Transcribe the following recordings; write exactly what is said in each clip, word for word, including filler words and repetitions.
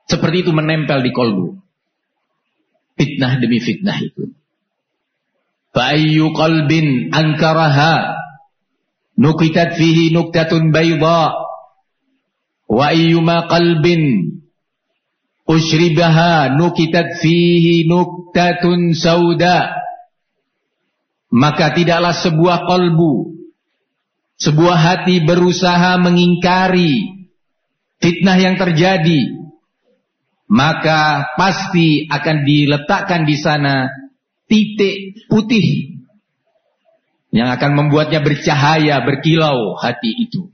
Seperti itu menempel di kolbu. Fitnah demi fitnah itu. Fa'ayyu qalbin ankaraha nukitat fihi nuktatun bayda wa ayyuma qalbin ushribaha nukitat fihi nuktatun sauda. Maka tidaklah sebuah kolbu, sebuah hati berusaha mengingkari fitnah yang terjadi, maka pasti akan diletakkan di sana titik putih yang akan membuatnya bercahaya, berkilau hati itu.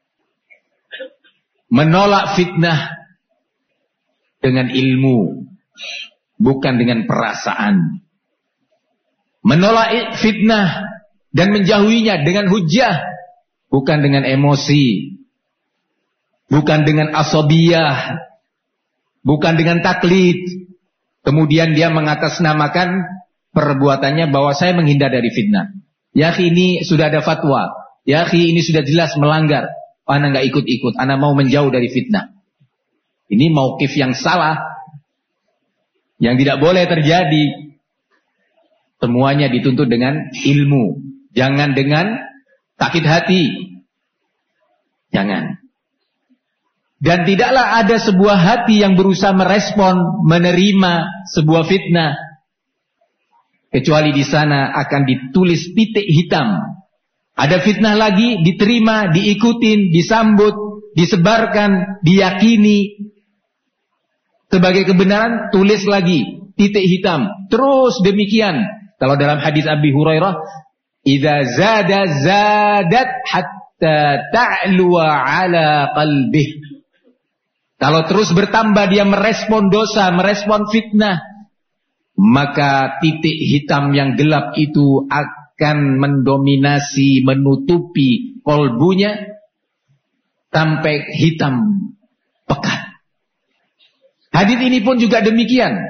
Menolak fitnah dengan ilmu, bukan dengan perasaan. Menolak fitnah dan menjauhinya dengan hujjah, bukan dengan emosi, bukan dengan asabiyah, bukan dengan taklid. Kemudian dia mengatasnamakan perbuatannya bahwa saya menghindar dari fitnah. Ya akhi, ini sudah ada fatwa. Ya akhi, ini sudah jelas melanggar. Ana nggak ikut-ikut, ana mau menjauh dari fitnah. Ini mauqif yang salah, yang tidak boleh terjadi. Semuanya dituntut dengan ilmu, jangan dengan sakit hati. Jangan. Dan tidaklah ada sebuah hati yang berusaha merespon, menerima sebuah fitnah, kecuali di sana akan ditulis titik hitam. Ada fitnah lagi, diterima, diikutin, disambut, disebarkan, diyakini sebagai kebenaran, tulis lagi titik hitam. Terus demikian. Kalau dalam hadis Abi Hurairah, idza zada zadat hatta ta'luwa ala qalbih. Kalau terus bertambah dia merespon dosa, merespon fitnah, maka titik hitam yang gelap itu akan mendominasi, menutupi kolbunya sampai hitam pekat. Hadis ini pun juga demikian.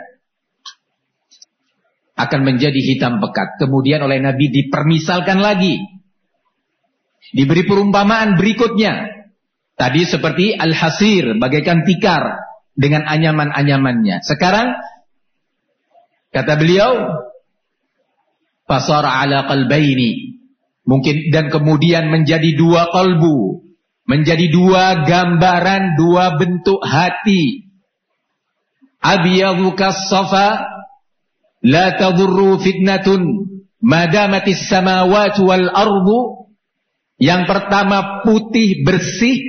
Akan menjadi hitam pekat. Kemudian oleh Nabi dipermisalkan lagi. Diberi perumpamaan berikutnya. Tadi seperti al-hasir, bagaikan tikar dengan anyaman-anyamannya. Sekarang kata beliau, fasara ala qalbaini. Mungkin dan kemudian menjadi dua qalbu, menjadi dua gambaran, dua bentuk hati. Abyadhu kas-safa, la tadurru fitnatun madamatis samawati wal ardu. Yang pertama putih bersih,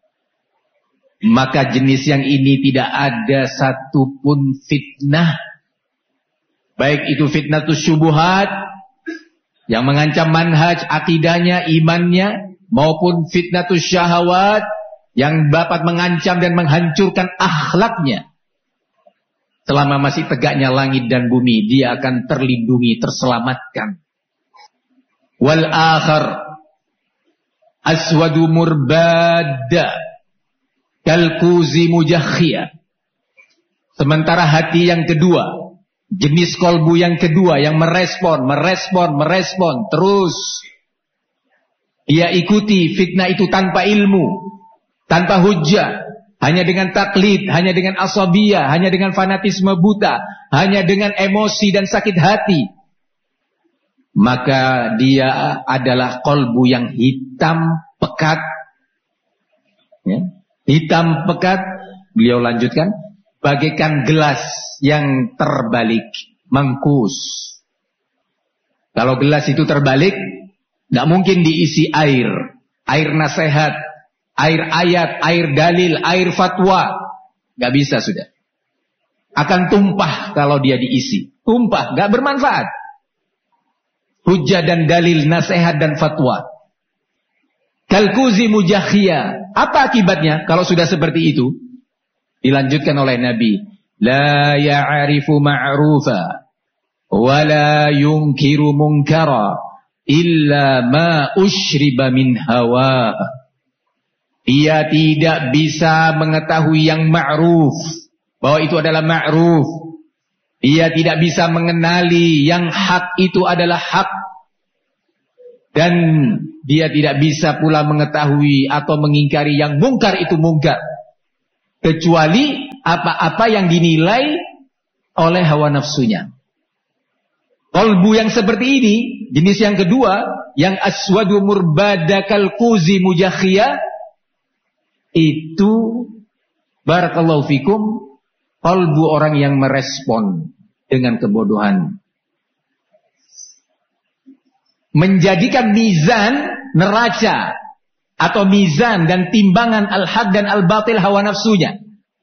maka jenis yang ini tidak ada satupun fitnah. Baik itu fitnatus syubuhat yang mengancam manhaj akidahnya, imannya, maupun fitnatus syahawat yang dapat mengancam dan menghancurkan akhlaknya. Selama masih tegaknya langit dan bumi, dia akan terlindungi, terselamatkan. Wal akhar aswadu murbadda kalkuzi mujakhia. Sementara hati yang kedua, jenis kolbu yang kedua yang merespon, merespon, merespon terus. Dia ikuti fitnah itu tanpa ilmu, tanpa hujjah, hanya dengan taklid, hanya dengan asabiyah, hanya dengan fanatisme buta, hanya dengan emosi dan sakit hati. Maka dia adalah kolbu yang hitam pekat. Ya. Hitam pekat, beliau lanjutkan, bagaikan gelas yang terbalik, mengkus. Kalau gelas itu terbalik, tidak mungkin diisi air. Air nasihat, air ayat, air dalil, air fatwa. Gak bisa sudah. Akan tumpah kalau dia diisi. Tumpah, gak bermanfaat. Hujjah dan dalil, nasihat dan fatwa. Kalkuzi mujakhia. Apa akibatnya kalau sudah seperti itu? Dilanjutkan oleh Nabi. La ya'arifu ma'rufa wa la yunkiru munkara illa ma ushriba min hawa. Dia tidak bisa mengetahui yang ma'ruf, bahwa itu adalah ma'ruf. Dia tidak bisa mengenali yang hak itu adalah hak. Dan dia tidak bisa pula mengetahui atau mengingkari yang mungkar itu mungkar. Kecuali apa-apa yang dinilai oleh hawa nafsunya. Qalbu yang seperti ini, jenis yang kedua, yang aswadu murbadakal quzi mujakhiyah, itu barakallahu fikum, qalbu orang yang merespon dengan kebodohan. Menjadikan mizan neraca atau mizan dan timbangan al-haq dan al-batil hawa nafsunya,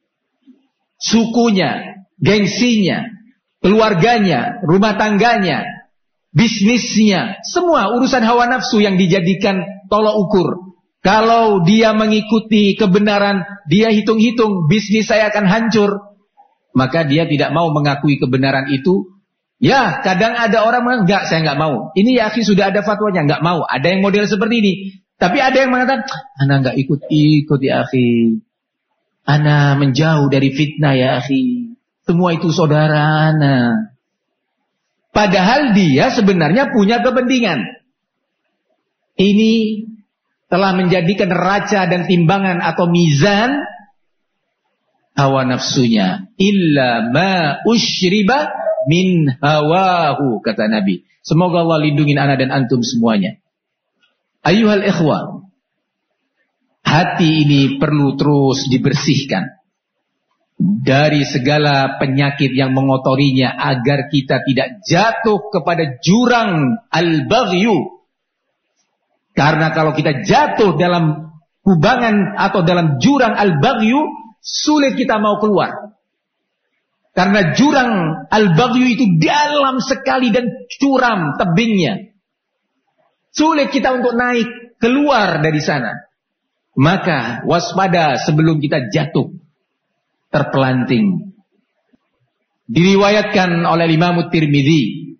sukunya, gengsinya, keluarganya, rumah tangganya, bisnisnya, semua urusan hawa nafsu yang dijadikan tolok ukur. Kalau dia mengikuti kebenaran, dia hitung-hitung bisnis saya akan hancur, maka dia tidak mau mengakui kebenaran itu. Ya, kadang ada orang mengatakan, enggak, saya enggak mau. Ini ya akhi sudah ada fatwanya, enggak mau. Ada yang model seperti ini. Tapi ada yang mengatakan, ana enggak ikut-ikut ya akhi. Ana menjauh dari fitnah ya akhi. Semua itu saudara ana. Padahal dia sebenarnya punya kepentingan. Ini telah menjadikan neraca dan timbangan atau mizan hawa nafsunya. Illa ma usyriba min hawahu, kata Nabi. Semoga Allah lindungi ana dan antum semuanya. Ayuhal ikhwa, hati ini perlu terus dibersihkan dari segala penyakit yang mengotorinya agar kita tidak jatuh kepada jurang al-baghyu. Karena kalau kita jatuh dalam kubangan atau dalam jurang al-baghyu, sulit kita mau keluar. Karena jurang al-baghyu itu dalam sekali dan curam tebingnya. Sulit kita untuk naik keluar dari sana. Maka waspada sebelum kita jatuh terpelanting. Diriwayatkan oleh Imam Tirmidzi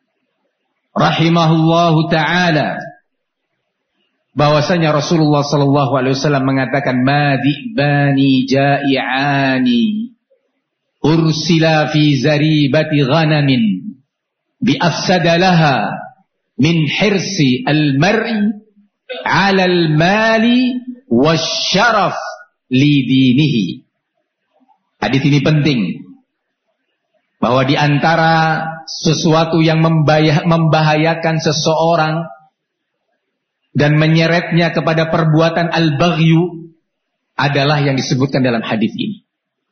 rahimahullahu taala bahwasanya Rasulullah sallallahu alaihi wasallam mengatakan madibani ja'iani ursila fi zaribati ghanamin bi afsada laha min hirsi al-mar'i 'ala al-mali wasyaraf li dinihi. Hadis ini penting, bahwa di antara sesuatu yang membahayakan seseorang dan menyeretnya kepada perbuatan al-baghyu adalah yang disebutkan dalam hadis ini.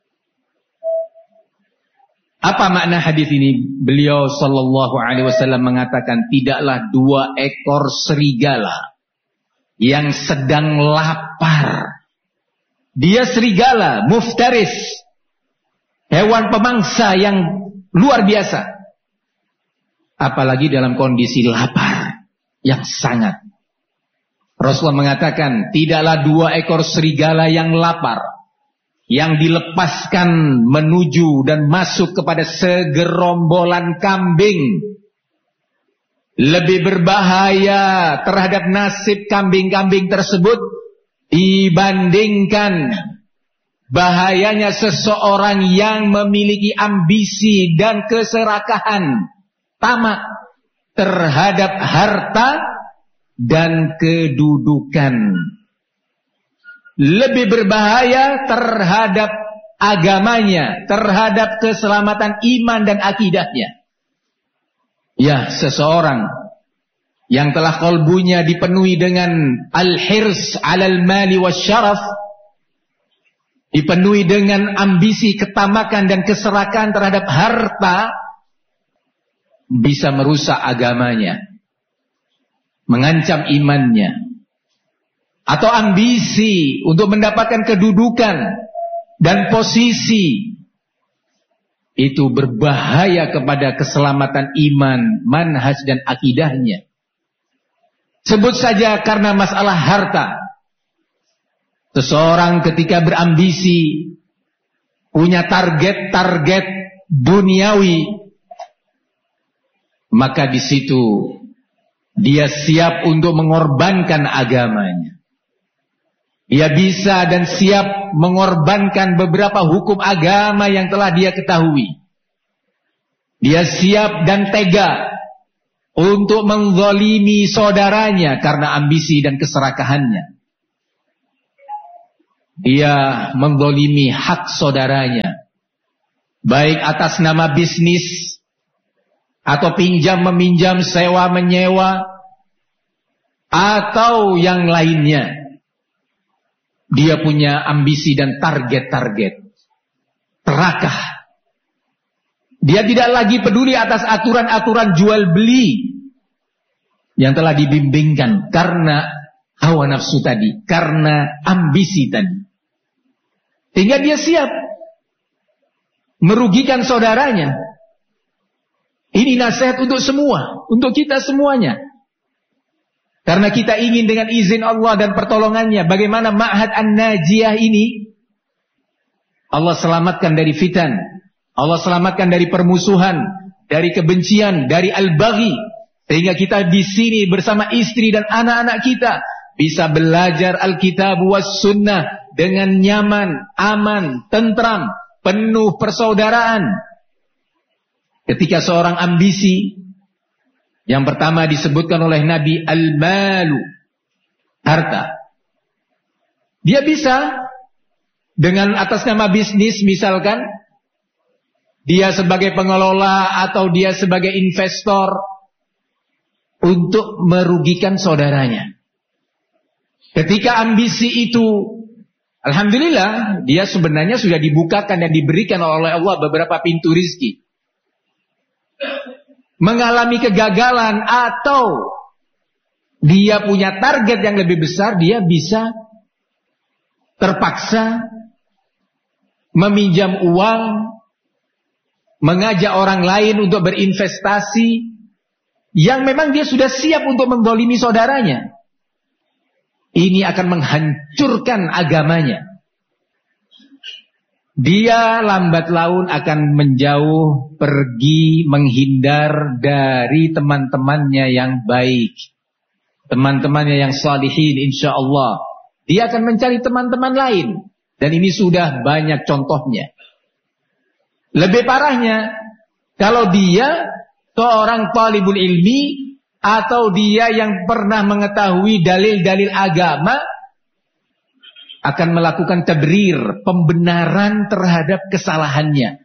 Apa makna hadis ini? Beliau sallallahu alaihi wasallam mengatakan, tidaklah dua ekor serigala yang sedang lapar. Dia serigala, muftaris, hewan pemangsa yang luar biasa. Apalagi dalam kondisi lapar yang sangat. Rasulullah mengatakan, tidaklah dua ekor serigala yang lapar, yang dilepaskan menuju dan masuk kepada segerombolan kambing, lebih berbahaya terhadap nasib kambing-kambing tersebut dibandingkan bahayanya seseorang yang memiliki ambisi dan keserakahan, tamak terhadap harta dan kedudukan. Lebih berbahaya terhadap agamanya, terhadap keselamatan iman dan akidahnya. Ya, seseorang yang telah qalbunya dipenuhi dengan al-hirs 'alal mali wasyaraf, dipenuhi dengan ambisi, ketamakan dan keserakan terhadap harta, bisa merusak agamanya, mengancam imannya. Atau ambisi untuk mendapatkan kedudukan dan posisi, itu berbahaya kepada keselamatan iman, manhaj dan akidahnya. Sebut saja karena masalah harta. Seseorang ketika berambisi, punya target-target duniawi, maka di situ dia siap untuk mengorbankan agamanya. Dia bisa dan siap mengorbankan beberapa hukum agama yang telah dia ketahui. Dia siap dan tega untuk menzalimi saudaranya karena ambisi dan keserakahannya. dia menggolimi hak saudaranya, baik atas nama bisnis atau pinjam meminjam, sewa menyewa, atau yang lainnya. Dia punya ambisi dan target-target terakah. Dia tidak lagi peduli atas aturan-aturan jual beli yang telah dibimbingkan karena hawa nafsu tadi, karena ambisi tadi. Sehingga dia siap merugikan saudaranya. Ini nasihat untuk semua, untuk kita semuanya. Karena kita ingin dengan izin Allah dan pertolongannya, bagaimana Ma'had An-Najiyah ini Allah selamatkan dari fitan, Allah selamatkan dari permusuhan, dari kebencian, dari al-baghi, sehingga kita di sini bersama istri dan anak-anak kita bisa belajar Alkitab was sunnah dengan nyaman, aman, tentram, penuh persaudaraan. Ketika seorang ambisi, yang pertama disebutkan oleh Nabi, al-malu, harta. Dia bisa dengan atas nama bisnis misalkan, dia sebagai pengelola atau dia sebagai investor untuk merugikan saudaranya. Ketika ambisi itu, alhamdulillah, dia sebenarnya sudah dibukakan dan diberikan oleh Allah beberapa pintu rizki. Mengalami kegagalan atau dia punya target yang lebih besar, dia bisa terpaksa meminjam uang, mengajak orang lain untuk berinvestasi yang memang dia sudah siap untuk menggolimi saudaranya. Ini akan menghancurkan agamanya. Dia lambat laun akan menjauh, pergi, menghindar dari teman-temannya yang baik, teman-temannya yang salihin, insya Allah. Dia akan mencari teman-teman lain. Dan ini sudah banyak contohnya. Lebih parahnya, kalau dia seorang talibul ilmi, atau dia yang pernah mengetahui dalil-dalil agama, akan melakukan tabrir, pembenaran terhadap kesalahannya.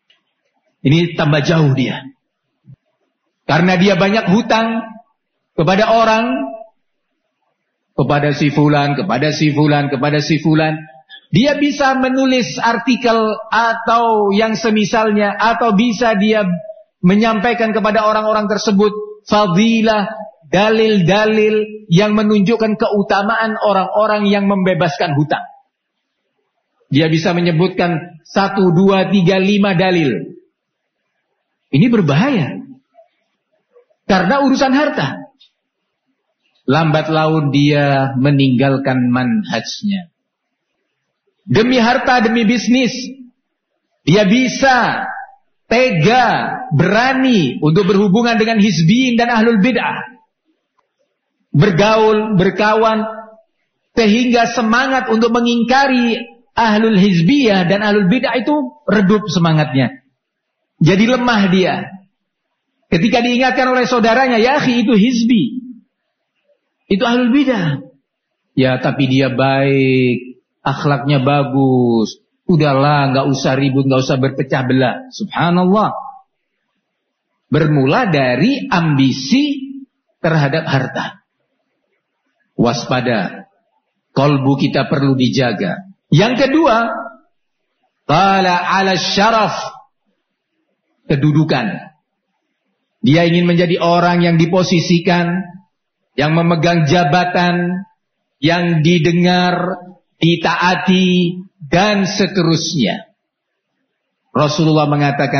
Ini tambah jauh dia. Karena dia banyak hutang kepada orang, kepada si fulan, kepada si fulan, kepada si fulan. Dia bisa menulis artikel atau yang semisalnya, atau bisa dia menyampaikan kepada orang-orang tersebut fadilah, dalil-dalil yang menunjukkan keutamaan orang-orang yang membebaskan hutang. Dia bisa menyebutkan satu, dua, tiga, lima dalil. Ini berbahaya. Karena urusan harta. Lambat laun dia meninggalkan manhajnya. Demi harta, demi bisnis, dia bisa tega, berani untuk berhubungan dengan hizbiyin dan ahlul bid'ah. Bergaul, berkawan, sehingga semangat untuk mengingkari ahlul hizbiyah dan ahlul bid'ah itu redup semangatnya. Jadi lemah dia. Ketika diingatkan oleh saudaranya, ya akhi, itu hizbi, itu ahlul bid'ah. Ya tapi dia baik, akhlaknya bagus, udahlah, nggak usah ribut, nggak usah berpecah belah. Subhanallah. Bermula dari ambisi terhadap harta. Waspada, kolbu kita perlu dijaga. Yang kedua, qala ala syaraf, kedudukan. Dia ingin menjadi orang yang diposisikan, yang memegang jabatan, yang didengar, ditaati, dan seterusnya. Rasulullah mengatakan,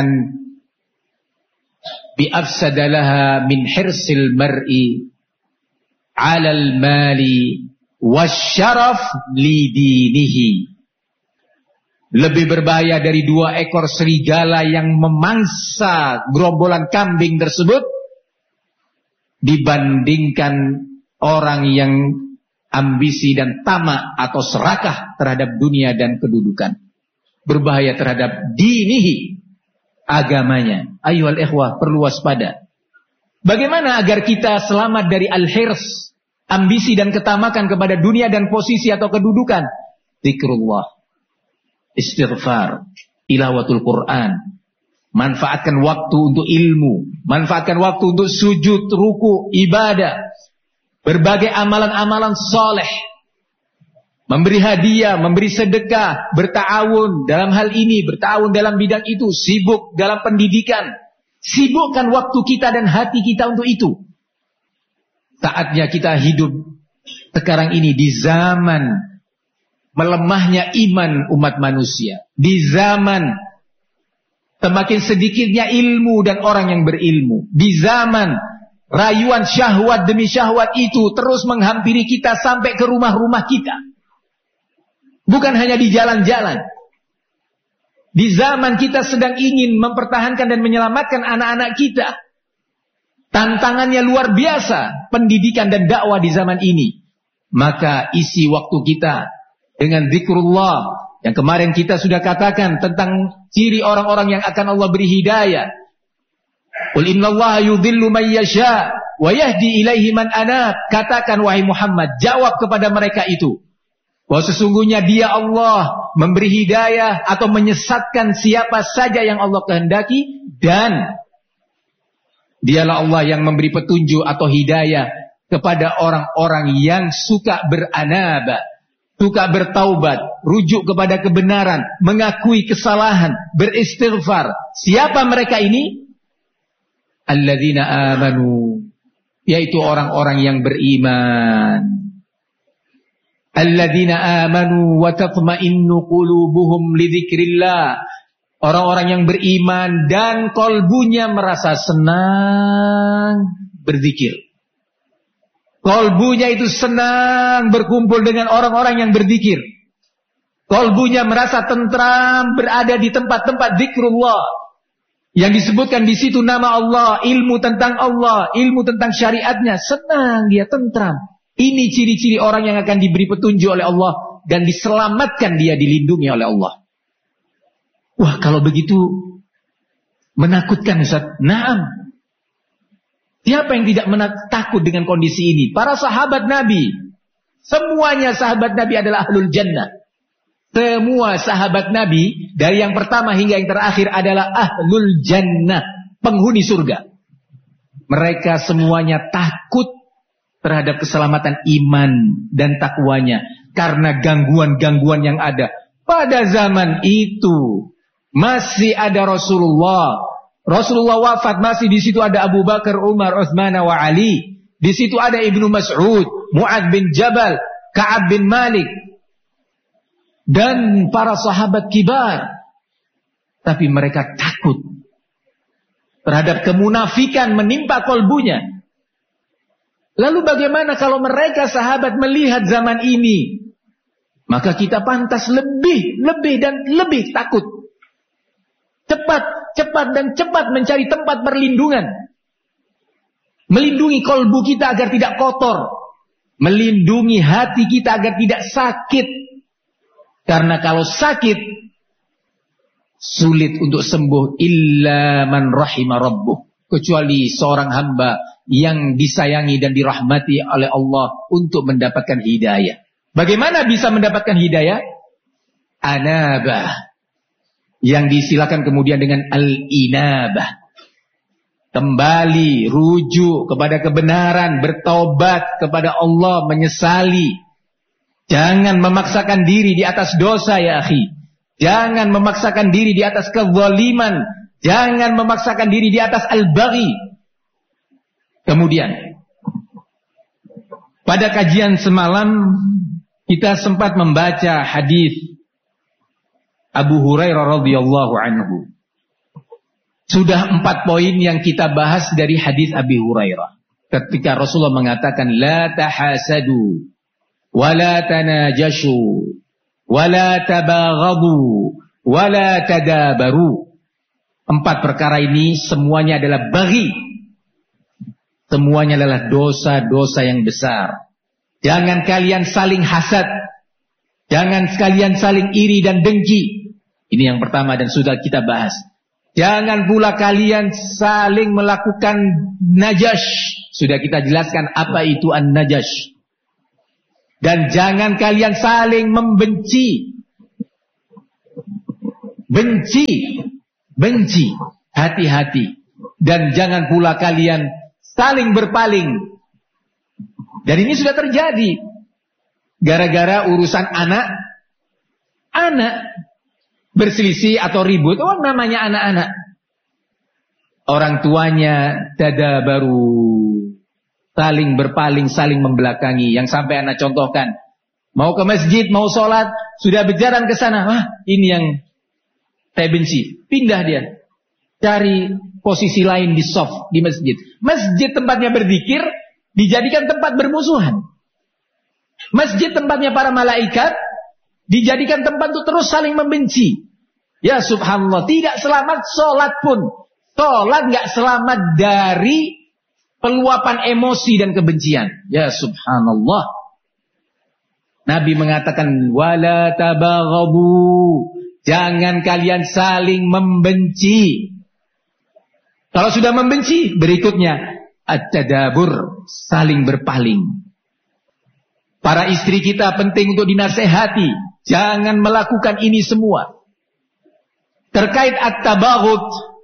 bi afsadalaha min hirsil mar'i alal mali wasyaraf lidinihi. Lebih berbahaya dari dua ekor serigala yang memangsa gerombolan kambing tersebut dibandingkan orang yang ambisi dan tamak atau serakah terhadap dunia dan kedudukan. Berbahaya terhadap dinihi, agamanya. Ayyuhal ikhwah, perlu waspada. Bagaimana agar kita selamat dari al-hirs, ambisi dan ketamakan kepada dunia dan posisi atau kedudukan? zikrullah, istighfar, tilawatul Quran. Manfaatkan waktu untuk ilmu, manfaatkan waktu untuk sujud, ruku, ibadah, berbagai amalan-amalan soleh, memberi hadiah, memberi sedekah, berta'awun dalam hal ini, berta'awun dalam bidang itu, sibuk dalam pendidikan. Sibukkan waktu kita dan hati kita untuk itu. Saatnya kita hidup sekarang ini di zaman melemahnya iman umat manusia, di zaman semakin sedikitnya ilmu dan orang yang berilmu, di zaman rayuan syahwat demi syahwat itu terus menghampiri kita sampai ke rumah-rumah kita. Bukan hanya di jalan-jalan. Di zaman kita sedang ingin mempertahankan dan menyelamatkan anak-anak kita. Tantangannya luar biasa, pendidikan dan dakwah di zaman ini. Maka isi waktu kita dengan zikrullah, yang kemarin kita sudah katakan tentang ciri orang-orang yang akan Allah beri hidayah. Qul innallaha yudhillu man yasha wa yahdi ilaihi man anab. Katakan wahai Muhammad, jawab kepada mereka itu bahwa sesungguhnya dia Allah memberi hidayah atau menyesatkan siapa saja yang Allah kehendaki, dan dialah Allah yang memberi petunjuk atau hidayah kepada orang-orang yang suka beranaba, suka bertaubat, rujuk kepada kebenaran, mengakui kesalahan, beristighfar. Siapa mereka ini? Alladzina amanu, yaitu orang-orang yang beriman. Alladzina amanu wa tatma'innu qulubuhum li dzikrillah. Orang-orang yang beriman dan kolbunya merasa senang berzikir. Kolbunya itu senang berkumpul dengan orang-orang yang berzikir. Kolbunya merasa tentram berada di tempat-tempat zikrullah. Yang disebutkan di situ nama Allah, ilmu tentang Allah, ilmu tentang syariatnya, senang dia, tentram. Ini ciri-ciri orang yang akan diberi petunjuk oleh Allah dan diselamatkan, dia dilindungi oleh Allah. Wah, kalau begitu menakutkan, Ustaz. Naam. Siapa yang tidak takut dengan kondisi ini? Para sahabat Nabi. Semuanya sahabat Nabi adalah ahlul jannah. Semua sahabat Nabi dari yang pertama hingga yang terakhir adalah ahlul jannah, penghuni surga. Mereka semuanya takut terhadap keselamatan iman dan takwanya karena gangguan-gangguan yang ada. Pada zaman itu masih ada Rasulullah. Rasulullah wafat, masih di situ ada Abu Bakar, Umar, Utsman wa Ali. Di situ ada Ibnu Mas'ud, Mu'adz bin Jabal, Ka'ab bin Malik dan para sahabat kibar. Tapi mereka takut terhadap kemunafikan menimpa kolbunya. Lalu bagaimana kalau mereka sahabat melihat zaman ini? Maka kita pantas lebih, lebih dan lebih takut. Cepat, cepat dan cepat mencari tempat perlindungan. Melindungi kolbu kita agar tidak kotor. Melindungi hati kita agar tidak sakit. Karena kalau sakit, sulit untuk sembuh illa man rahima rabbuh. Kecuali seorang hamba yang disayangi dan dirahmati oleh Allah untuk mendapatkan hidayah. Bagaimana bisa mendapatkan hidayah? Anabah, yang disilakan kemudian dengan al-inabah. Kembali, rujuk kepada kebenaran, bertaubat kepada Allah, menyesali. Jangan memaksakan diri di atas dosa, ya akhi. Jangan memaksakan diri di atas kezaliman. Jangan memaksakan diri di atas al-baghi. Kemudian, pada kajian semalam kita sempat membaca hadis Abu Hurairah radhiyallahu anhu. Sudah empat poin yang kita bahas dari hadis Abi Hurairah. Ketika Rasulullah mengatakan, la tahasadu, wa la tanajashu, wa la tabaghadu, wa la tadabaru. Empat perkara ini semuanya adalah baghi. Semuanya adalah dosa-dosa yang besar. Jangan kalian saling hasad. Jangan sekalian saling iri dan dengki. Ini yang pertama dan sudah kita bahas. Jangan pula kalian saling melakukan najash. Sudah kita jelaskan apa itu an-najash. Dan jangan kalian saling membenci. Benci. Benci. Hati-hati. Dan jangan pula kalian saling berpaling. Dan ini sudah terjadi. Gara-gara urusan anak. Anak. Berselisih atau ribut. Oh, namanya anak-anak. Orang tuanya dada baru. Saling berpaling, saling membelakangi. Yang sampai anak contohkan. Mau ke masjid, mau sholat. Sudah berjalan ke sana. Wah, ini yang saya benci. Pindah dia. Cari posisi lain di soft, di masjid. Masjid tempatnya berzikir, dijadikan tempat bermusuhan. Masjid tempatnya para malaikat, dijadikan tempat untuk terus saling membenci. Ya subhanallah, tidak selamat sholat pun. Sholat gak selamat dari peluapan emosi dan kebencian. Ya subhanallah. Nabi mengatakan wala tabaghabu. Jangan kalian saling membenci. Kalau sudah membenci, berikutnya at-tadabur, saling berpaling. Para istri kita penting untuk dinasehati, jangan melakukan ini semua. Terkait at-tabaghut,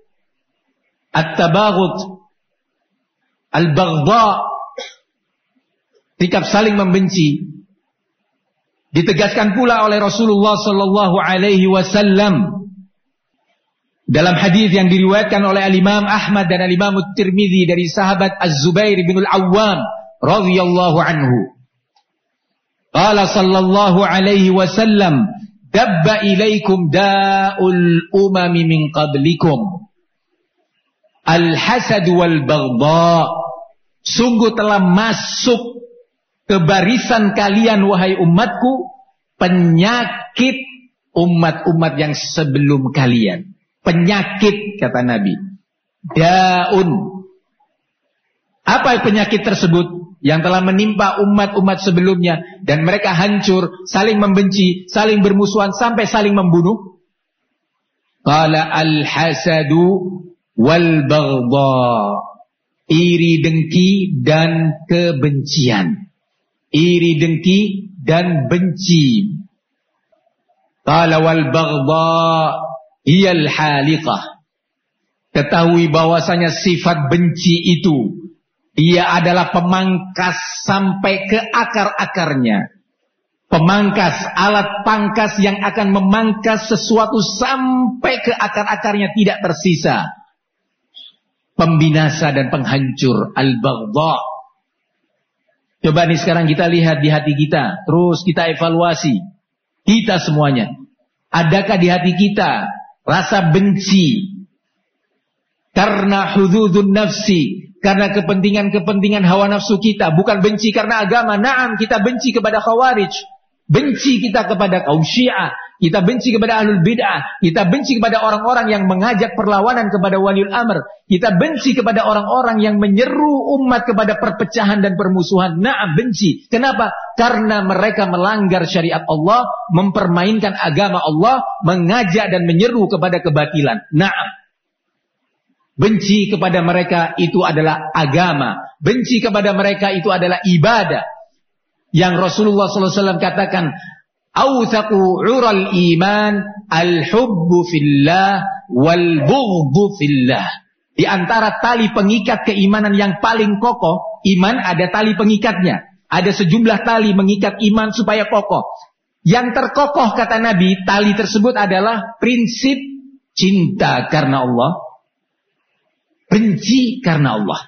at-tabaghut al-baghdha, sikap saling membenci, ditegaskan pula oleh Rasulullah sallallahu alaihi wasallam dalam hadis yang diriwayatkan oleh Al-Imam Ahmad dan Al-Imam At-Tirmidzi dari sahabat Az-Zubair bin Al-Awwam radhiyallahu anhu. Qala sallallahu alaihi wasallam, dabba ilaikum da'ul umami min qablikum, al-hasad wal baghdha. Sungguh telah masuk ke barisan kalian wahai umatku penyakit umat-umat yang sebelum kalian. Penyakit kata Nabi. Daun. Apa penyakit tersebut yang telah menimpa umat-umat sebelumnya dan mereka hancur, saling membenci, saling bermusuhan sampai saling membunuh? Qala al-hasadu wal baghdha. Iri dengki dan kebencian. Iri dengki dan benci. Qala wal baghdha hiyal haliqah. Ketahui bahwasanya sifat benci itu dia adalah pemangkas sampai ke akar-akarnya. Pemangkas, alat pangkas yang akan memangkas sesuatu sampai ke akar-akarnya tidak tersisa. Pembinasa dan penghancur, al-baghdha. Coba nih sekarang kita lihat di hati kita, terus kita evaluasi. Kita semuanya. Adakah di hati kita rasa benci karena hududun nafsi, karena kepentingan-kepentingan hawa nafsu kita, bukan benci karena agama. Naam, kita benci kepada khawarij, benci kita kepada kaum Syiah, kita benci kepada ahlul bid'ah, kita benci kepada orang-orang yang mengajak perlawanan kepada waliul amr, kita benci kepada orang-orang yang menyeru umat kepada perpecahan dan permusuhan. Naam, benci. Kenapa? Karena mereka melanggar syariat Allah, mempermainkan agama Allah, mengajak dan menyeru kepada kebatilan. Naam. Benci kepada mereka itu adalah agama. Benci kepada mereka itu adalah ibadah. Yang Rasulullah sallallahu alaihi wasallam katakan, "Awthaqu 'ural iman al-hubbu fillah wal bughdhu fillah." Di antara tali pengikat keimanan yang paling kokoh, iman ada tali pengikatnya. Ada sejumlah tali mengikat iman supaya kokoh. Yang terkokoh kata Nabi, tali tersebut adalah prinsip cinta karena Allah, benci karena Allah.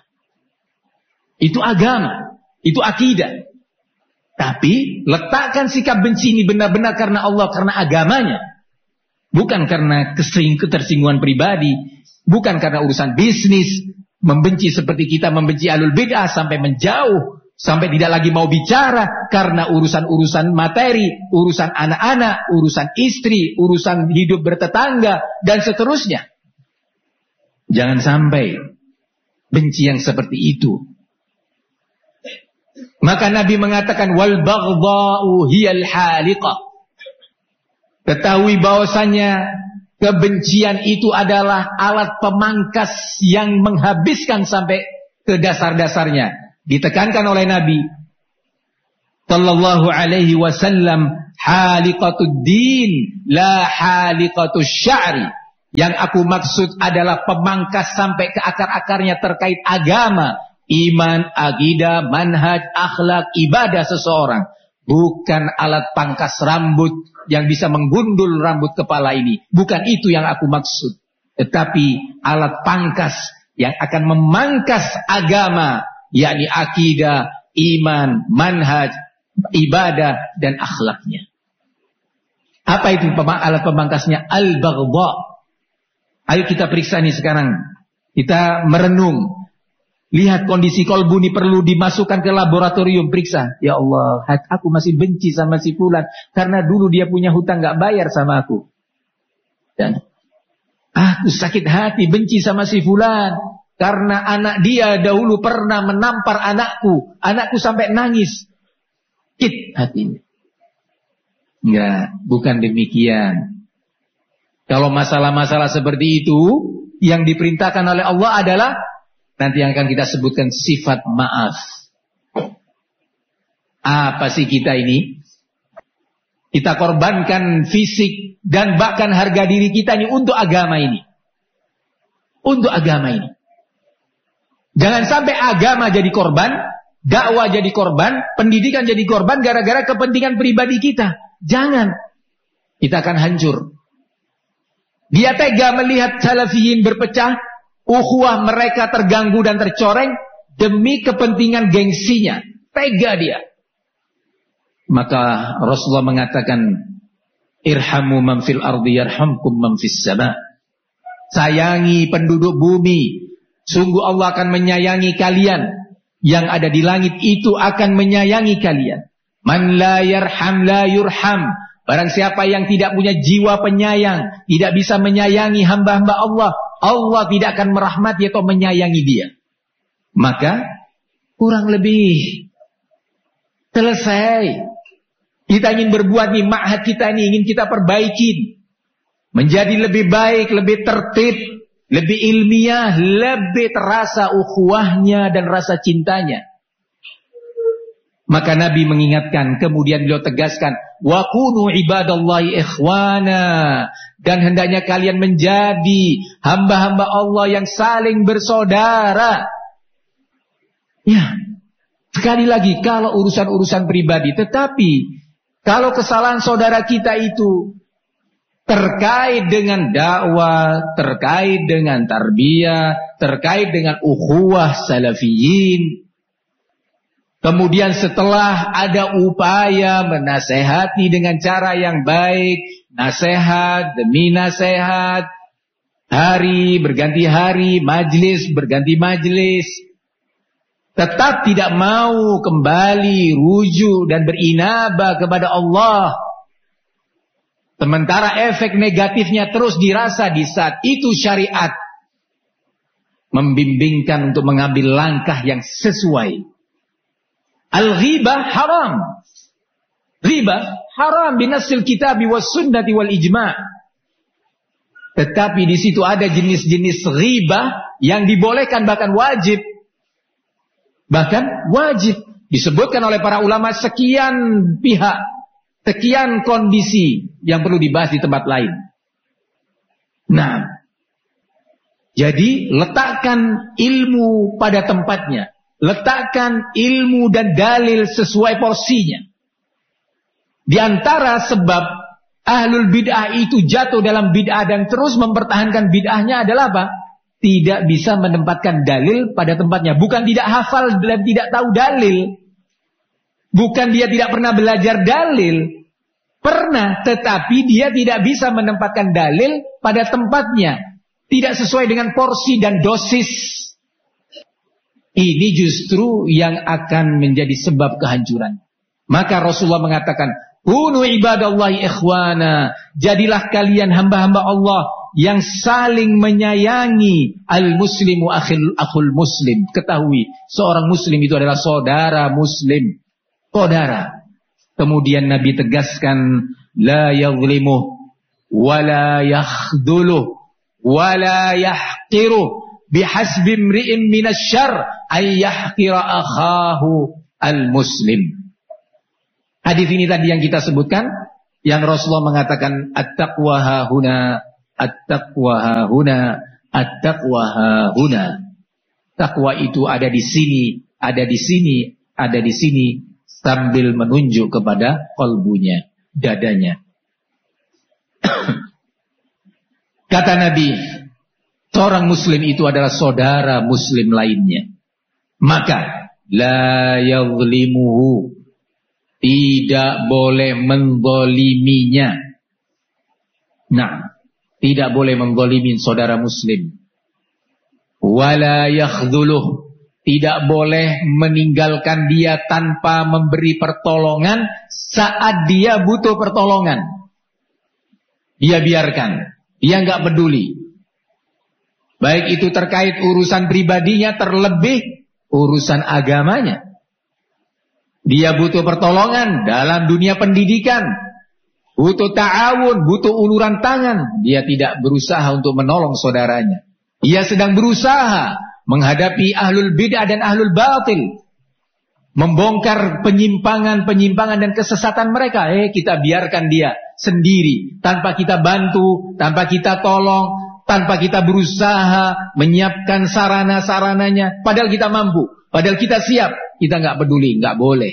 Itu agama, itu akidah. Tapi letakkan sikap benci ini benar-benar karena Allah, karena agamanya. Bukan karena kesering ketersinggungan pribadi, bukan karena urusan bisnis, membenci seperti kita membenci ahlul bid'ah sampai menjauh, sampai tidak lagi mau bicara karena urusan-urusan materi, urusan anak-anak, urusan istri, urusan hidup bertetangga dan seterusnya. Jangan sampai benci yang seperti itu. Maka Nabi mengatakan wal baghdha'u hiyal haliqah. Ketahui bahwasanya kebencian itu adalah alat pemangkas yang menghabiskan sampai ke dasar-dasarnya. Ditekankan oleh Nabi, sallallahu alaihi wasallam, haliqatud din la haliqatus sya'ri. Yang aku maksud adalah pemangkas sampai ke akar-akarnya terkait agama, iman, akidah, manhaj, akhlak, ibadah seseorang. Bukan alat pangkas rambut yang bisa menggundul rambut kepala ini. Bukan itu yang aku maksud. Tetapi alat pangkas yang akan memangkas agama, yakni akidah, iman, manhaj, ibadah, dan akhlaknya. Apa itu alat pemangkasnya? Al-baghdha. Ayo kita periksa nih sekarang. Kita merenung. Lihat kondisi kolbu ini perlu dimasukkan ke laboratorium, periksa. Ya Allah, aku masih benci sama si fulan karena dulu dia punya hutang gak bayar sama aku. Dan aku sakit hati benci sama si fulan karena anak dia dahulu pernah menampar anakku. Anakku sampai nangis. Sakit hatinya. Enggak, bukan demikian. Kalau masalah-masalah seperti itu yang diperintahkan oleh Allah adalah nanti yang akan kita sebutkan sifat maaf. Apa sih kita ini? Kita korbankan fisik dan bahkan harga diri kita ini untuk agama ini. Untuk agama ini. Jangan sampai agama jadi korban, dakwah jadi korban, pendidikan jadi korban gara-gara kepentingan pribadi kita. Jangan. Kita akan hancur. Dia tega melihat salafiyin berpecah, ukhuwah mereka terganggu dan tercoreng demi kepentingan gengsinya. Tega dia. Maka Rasulullah mengatakan, irhamu man fil ardi yarhamkum man fis sama. Sayangi penduduk bumi, sungguh Allah akan menyayangi kalian. Yang ada di langit itu akan menyayangi kalian. Man la yarham la yurham. Barang siapa yang tidak punya jiwa penyayang, tidak bisa menyayangi hamba-hamba Allah, Allah tidak akan merahmati atau menyayangi dia. Maka kurang lebih selesai. Kita ingin berbuat nih, ma'had kita ini ingin kita perbaikin. Menjadi lebih baik, lebih tertib, lebih ilmiah, lebih terasa ukhuwahnya dan rasa cintanya. Maka Nabi mengingatkan, kemudian beliau tegaskan, wa kunu ibadallahi ikhwana, dan hendaknya kalian menjadi hamba-hamba Allah yang saling bersaudara. Ya, sekali lagi, kalau urusan-urusan pribadi, tetapi kalau kesalahan saudara kita itu terkait dengan dakwah, terkait dengan tarbiyah, terkait dengan ukhuwah salafiyin, kemudian setelah ada upaya menasehati dengan cara yang baik, nasihat demi nasihat, hari berganti hari, majlis berganti majlis, tetap tidak mau kembali rujuk dan berinabah kepada Allah, sementara efek negatifnya terus dirasa di saat itu, syariat membimbingkan untuk mengambil langkah yang sesuai. Al-ghibah haram. Ghibah haram binasil kitab was sunnati wal ijma'. Tetapi di situ ada jenis-jenis ghibah yang dibolehkan, bahkan wajib. Bahkan wajib. Disebutkan oleh para ulama sekian pihak, sekian kondisi yang perlu dibahas di tempat lain. Nah, jadi letakkan ilmu pada tempatnya. Letakkan ilmu dan dalil sesuai porsinya. Di antara sebab ahlul bid'ah itu jatuh dalam bid'ah dan terus mempertahankan bid'ahnya adalah apa? Tidak bisa menempatkan dalil pada tempatnya. Bukan tidak hafal dan tidak tahu dalil. Bukan dia tidak pernah belajar dalil. Pernah, tetapi dia tidak bisa menempatkan dalil pada tempatnya. Tidak sesuai dengan porsi dan dosis. Ini justru yang akan menjadi sebab kehancuran. Maka Rasulullah mengatakan, kunu ibadallahi ikhwana, jadilah kalian hamba-hamba Allah yang saling menyayangi. Al-muslimu akhil, akhul muslim. Ketahui, seorang muslim itu adalah saudara muslim. Saudara. Kemudian Nabi tegaskan, la yadhlimuh, wa la yakhduluh, wa la yahqiruh. Bihasbi imri'in minasyarr ay yahqira akhahu al-muslim. Hadis ini tadi yang kita sebutkan, yang Rasulullah mengatakan at-taqwa hahuna, at-taqwa hahuna, at-taqwa hahuna. Takwa itu ada di sini, ada di sini, ada di sini, sambil menunjuk kepada qalbunya, dadanya. Kata Nabi, seorang muslim itu adalah saudara muslim lainnya. Maka la yazlimuhu, tidak boleh menzaliminya. Nah, tidak boleh menzalimi saudara muslim. Wala yakhdhuluh, tidak boleh meninggalkan dia tanpa memberi pertolongan saat dia butuh pertolongan. Dia biarkan, dia enggak peduli. Baik itu terkait urusan pribadinya, terlebih urusan agamanya. Dia butuh pertolongan dalam dunia pendidikan, butuh ta'awun, butuh uluran tangan. Dia tidak berusaha untuk menolong saudaranya. Dia sedang berusaha menghadapi ahlul bid'ah dan ahlul batil, membongkar penyimpangan-penyimpangan dan kesesatan mereka. Eh, kita biarkan dia sendiri, tanpa kita bantu, tanpa kita tolong, tanpa kita berusaha menyiapkan sarana-sarananya. Padahal kita mampu, padahal kita siap. Kita nggak peduli, nggak boleh.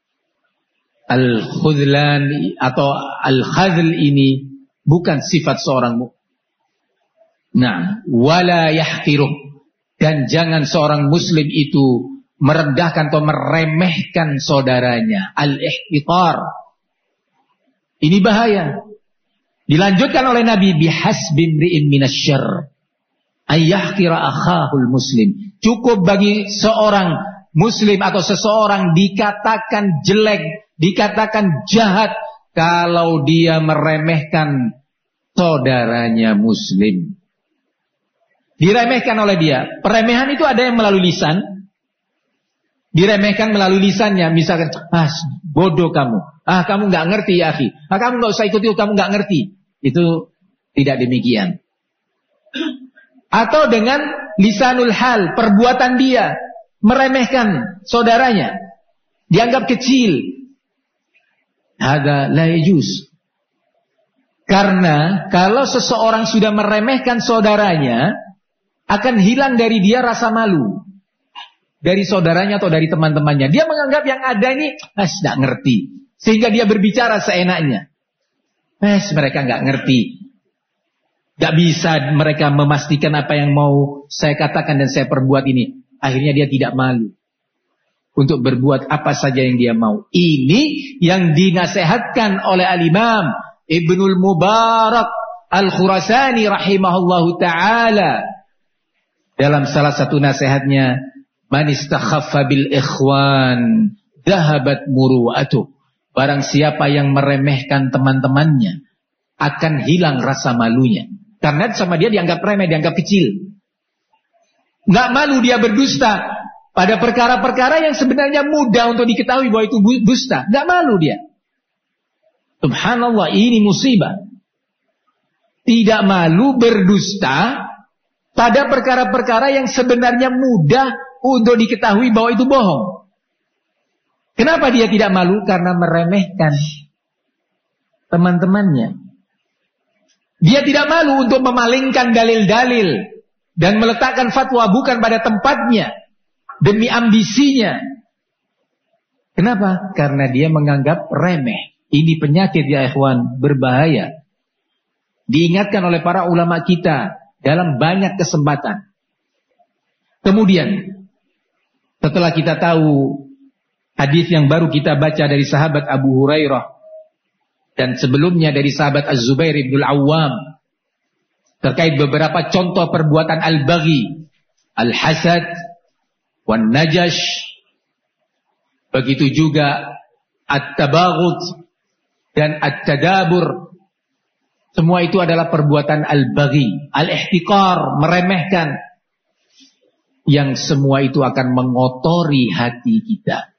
Al-khudlan atau al-khadl ini bukan sifat seorang mukmin. Nah, wala yahqiruh, dan jangan seorang muslim itu merendahkan atau meremehkan saudaranya. Al-ihtiqar. Ini bahaya. Dilanjutkan oleh Nabi, bihasbi imri'in minasyarr ay yahqira akhahul muslim. Cukup bagi seorang muslim atau seseorang dikatakan jelek, dikatakan jahat kalau dia meremehkan saudaranya muslim. Diremehkan oleh dia. Peremehan itu ada yang melalui lisan. Diremehkan melalui lisannya. Misalkan, ah bodoh kamu. Ah kamu gak ngerti ya akhi. Ah kamu gak usah ikut itu, kamu gak ngerti. Itu tidak demikian. Atau dengan lisanul hal, perbuatan dia. Meremehkan saudaranya. Dianggap kecil. Hada la yajuz. Karena kalau seseorang sudah meremehkan saudaranya, akan hilang dari dia rasa malu dari saudaranya atau dari teman-temannya. Dia menganggap yang ada ini ah, tidak ngerti, sehingga dia berbicara seenaknya. Eh, mereka nggak ngerti, nggak bisa mereka memastikan apa yang mau saya katakan dan saya perbuat ini. Akhirnya dia tidak malu untuk berbuat apa saja yang dia mau. Ini yang dinasehatkan oleh Al-Imam Ibnul Mubarak Al-Khurasani rahimahullahu ta'ala dalam salah satu nasihatnya, man istakhaffa bil ikhwan dhahabat muru'atuh. Barang siapa yang meremehkan teman-temannya akan hilang rasa malunya. Karena sama dia dianggap remeh, dianggap kecil. Nggak malu dia berdusta pada perkara-perkara yang sebenarnya mudah untuk diketahui bahwa itu dusta. Nggak malu dia. Subhanallah, ini musibah. Tidak malu berdusta pada perkara-perkara yang sebenarnya mudah untuk diketahui bahwa itu bohong. Kenapa dia tidak malu? Karena meremehkan teman-temannya. Dia tidak malu untuk memalingkan dalil-dalil dan meletakkan fatwa bukan pada tempatnya demi ambisinya. Kenapa? Karena dia menganggap remeh. Ini penyakit ya ikhwan, berbahaya. Diingatkan oleh para ulama kita dalam banyak kesempatan. Kemudian, setelah kita tahu hadis yang baru kita baca dari sahabat Abu Hurairah dan sebelumnya dari sahabat Az-Zubair ibn Al-Awwam terkait beberapa contoh perbuatan al-baghi, al-hasad, wan-najash, begitu juga at-tabaghut dan at-tadabur. Semua itu adalah perbuatan al-baghi, al-ihtiqar, meremehkan. Yang semua itu akan mengotori hati kita.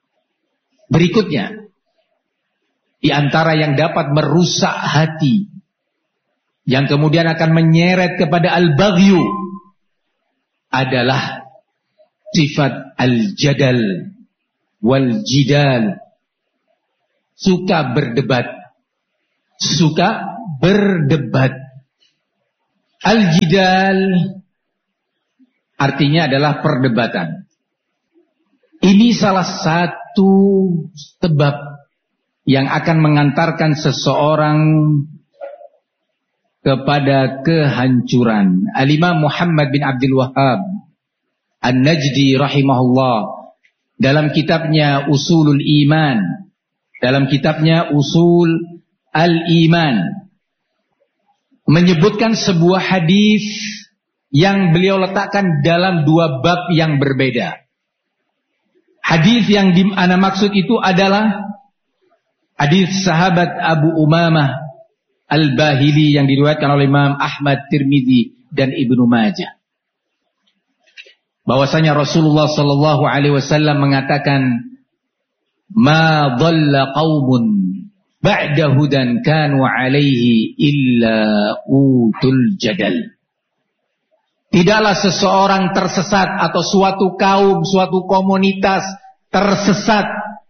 Berikutnya, di antara yang dapat merusak hati, yang kemudian akan menyeret kepada al-baghyu, adalah sifat al-jadal wal-jidal. suka berdebat. Suka berdebat. Al-jidal artinya adalah perdebatan. Ini salah satu sebab yang akan mengantarkan seseorang kepada kehancuran. Al-Imam Muhammad bin Abdul Wahhab An-Najdi rahimahullah dalam kitabnya Usulul Iman, dalam kitabnya Usul Al-Iman, menyebutkan sebuah hadis yang beliau letakkan dalam dua bab yang berbeda. Hadis yang di ana maksud itu adalah hadis sahabat Abu Umamah Al-Bahili yang diriwayatkan oleh Imam Ahmad, Tirmidzi dan Ibnu Majah. Bahwasanya Rasulullah sallallahu alaihi wasallam mengatakan, "Ma dhalla qaumun ba'da hudan kanu alaihi illa utul jadal." Tidaklah seseorang tersesat atau suatu kaum, suatu komunitas tersesat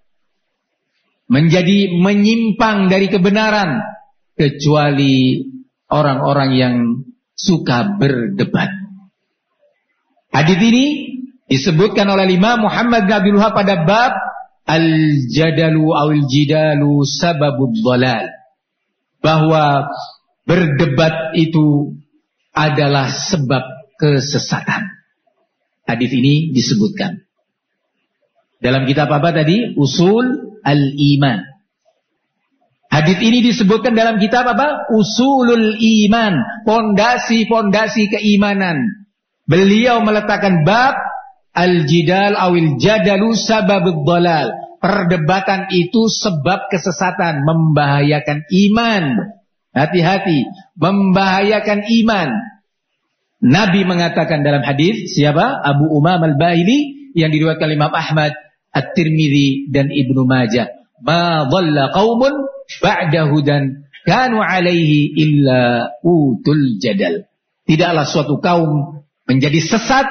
menjadi menyimpang dari kebenaran kecuali orang-orang yang suka berdebat. Hadis ini disebutkan oleh Imam Muhammad bin Abdul Wahhab pada bab al-jadalu awil jidalu sababud dhalal, bahwa berdebat itu adalah sebab kesesatan. Hadis ini disebutkan dalam kitab apa tadi? Usul Al-Iman. Hadis ini disebutkan dalam kitab apa? Usulul Iman, fondasi-fondasi keimanan. Beliau meletakkan bab al-jidal awil jadalu sababud dhalal. Perdebatan itu sebab kesesatan, membahayakan iman. Hati-hati, membahayakan iman. Nabi mengatakan dalam hadis, siapa? Abu Umamah Al-Bahili yang diriwayatkan oleh Imam Ahmad, At-Tirmidzi dan Ibnu Majah. Ma dhalla qaumun ba'da hudan kanu alaihi illa utul jadal. Tidaklah suatu kaum menjadi sesat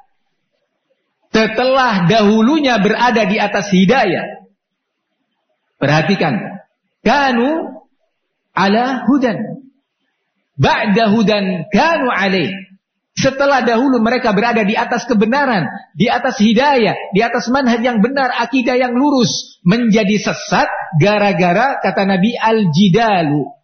setelah dahulunya berada di atas hidayah. Perhatikan, kanu ala hudan ba'da hudan kanu alaihi. Setelah dahulu mereka berada di atas kebenaran, di atas hidayah, di atas manhaj yang benar, akidah yang lurus, menjadi sesat gara-gara kata Nabi al-jidalu.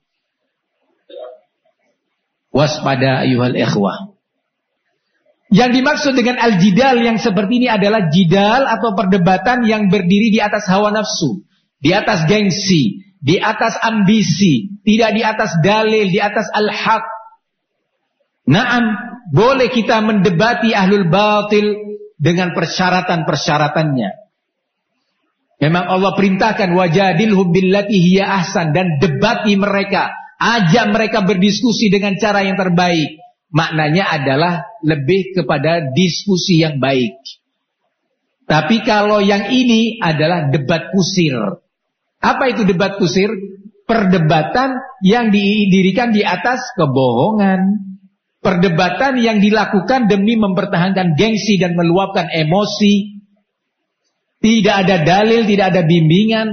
Waspada ayuhal ikhwah. Yang dimaksud dengan al-jidal yang seperti ini adalah jidal atau perdebatan yang berdiri di atas hawa nafsu, di atas gengsi, di atas ambisi, tidak di atas dalil, di atas al-haq. Naam, boleh kita mendebati ahlul batil dengan persyaratan-persyaratannya. Memang Allah perintahkan wajadilhum billati hiya ahsan, dan debati mereka, ajak mereka berdiskusi dengan cara yang terbaik. Maknanya adalah lebih kepada diskusi yang baik. Tapi kalau yang ini adalah debat kusir. Apa itu debat kusir? Perdebatan yang didirikan di atas kebohongan. Perdebatan yang dilakukan demi mempertahankan gengsi dan meluapkan emosi. Tidak ada dalil, tidak ada bimbingan.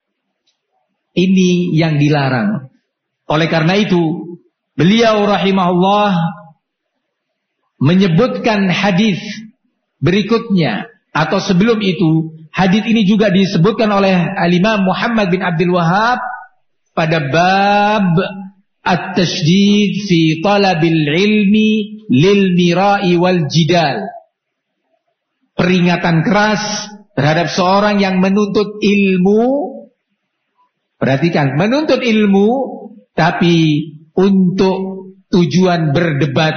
Ini yang dilarang. Oleh karena itu, beliau rahimahullah menyebutkan hadis berikutnya. Atau sebelum itu, hadis ini juga disebutkan oleh Al-Imam Muhammad bin Abdul Wahhab pada bab at-tashdid fi talabil ilmi lil mira'i wal jidal. Peringatan keras terhadap seorang yang menuntut ilmu. Perhatikan, menuntut ilmu tapi untuk tujuan berdebat.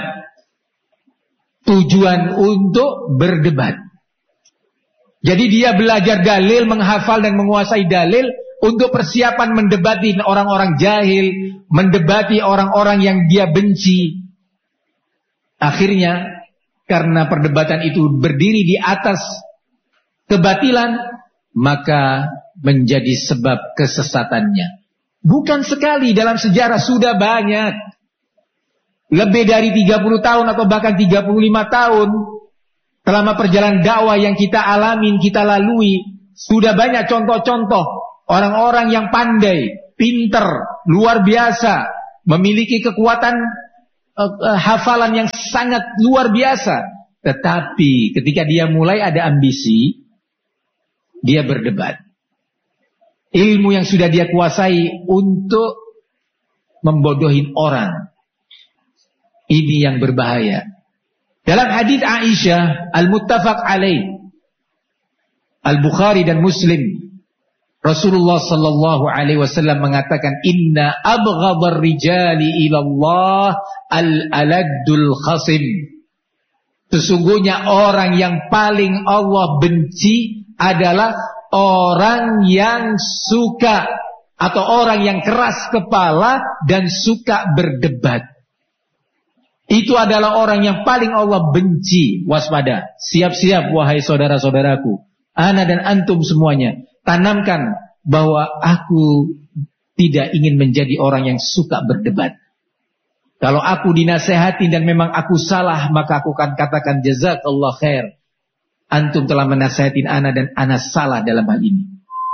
Tujuan untuk berdebat. Jadi dia belajar dalil, menghafal dan menguasai dalil untuk persiapan mendebati orang-orang jahil, mendebati orang-orang yang dia benci. Akhirnya, karena perdebatan itu berdiri di atas kebatilan, maka menjadi sebab kesesatannya. Bukan sekali, dalam sejarah sudah banyak. Lebih dari tiga puluh tahun atau bahkan tiga puluh lima tahun selama perjalanan dakwah yang kita alamin, kita lalui, sudah banyak contoh-contoh orang-orang yang pandai, pinter, luar biasa, memiliki kekuatan uh, uh, hafalan yang sangat luar biasa. Tetapi ketika dia mulai ada ambisi, dia berdebat. Ilmu yang sudah dia kuasai untuk membodohin orang. Ini yang berbahaya. Dalam hadis Aisyah al-muttafaq alaih, Al-Bukhari dan Muslim, Rasulullah sallallahu alaihi wasallam mengatakan, inna abghadar rijali ilallah al-aladdul khasim. Sesungguhnya orang yang paling Allah benci adalah orang yang suka atau orang yang keras kepala dan suka berdebat. Itu adalah orang yang paling Allah benci. Waspada, siap-siap wahai saudara-saudaraku, ana dan antum semuanya, tanamkan bahwa aku tidak ingin menjadi orang yang suka berdebat. Kalau aku dinasehati dan memang aku salah, maka aku akan katakan jazakallah khair. Antum telah menasehatin ana dan ana salah dalam hal ini.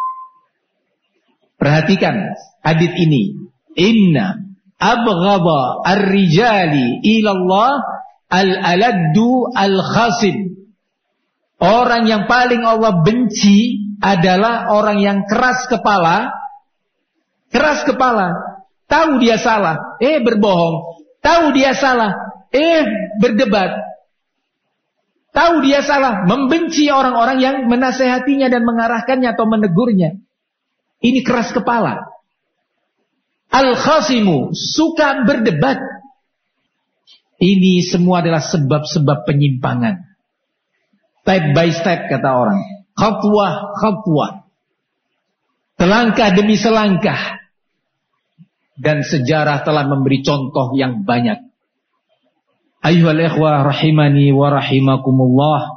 Perhatikan hadis ini. Inna abghadha ar-rijali ilallah al-aladdu al-khasim. Orang yang paling Allah benci adalah orang yang keras kepala. Keras kepala. Tahu dia salah, eh berbohong. Tahu dia salah, eh berdebat. Tahu dia salah, membenci orang-orang yang menasehatinya dan mengarahkannya atau menegurnya. Ini keras kepala. Al-khasimu, suka berdebat. Ini semua adalah sebab-sebab penyimpangan. Step by step kata orang. Khatwah, khatwah. Selangkah demi selangkah. Dan sejarah telah memberi contoh yang banyak. Ayyuhal ikhwah rahimani wa rahimakumullah.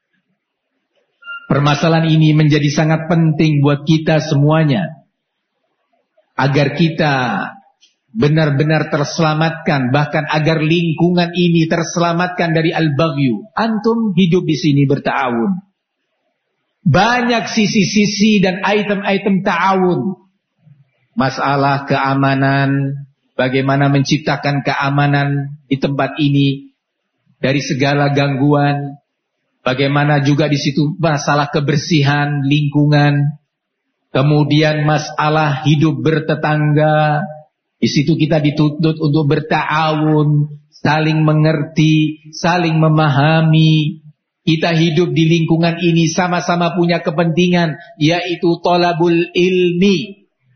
Permasalahan ini menjadi sangat penting buat kita semuanya. Agar kita benar-benar terselamatkan, bahkan agar lingkungan ini terselamatkan dari al-baghyu. Antum hidup di sini berta'awun. Banyak sisi-sisi dan item-item ta'awun. Masalah keamanan, bagaimana menciptakan keamanan di tempat ini dari segala gangguan. Bagaimana juga di situ masalah kebersihan lingkungan. Kemudian masalah hidup bertetangga. Di situ kita dituntut untuk berta'awun, saling mengerti, saling memahami. Kita hidup di lingkungan ini sama-sama punya kepentingan, yaitu thalabul ilmi.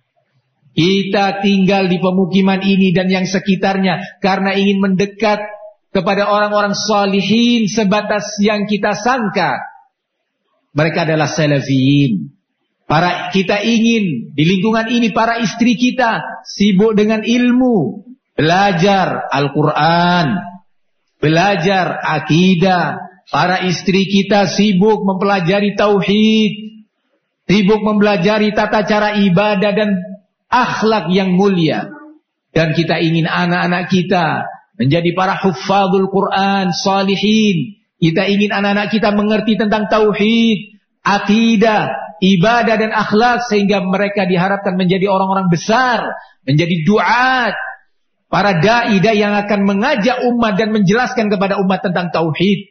Kita tinggal di pemukiman ini dan yang sekitarnya karena ingin mendekat kepada orang-orang salihin sebatas yang kita sangka. Mereka adalah salafiyin. Para kita ingin di lingkungan ini para istri kita sibuk dengan ilmu, belajar Al-Quran, belajar akidah. Para istri kita sibuk mempelajari tauhid, sibuk mempelajari tata cara ibadah dan akhlak yang mulia. Dan kita ingin anak-anak kita menjadi para huffazul Quran, salihin. Kita ingin anak-anak kita mengerti tentang tauhid, akidah, ibadah dan akhlak, sehingga mereka diharapkan menjadi orang-orang besar, menjadi duat, para dai-dai yang akan mengajak umat dan menjelaskan kepada umat tentang tauhid.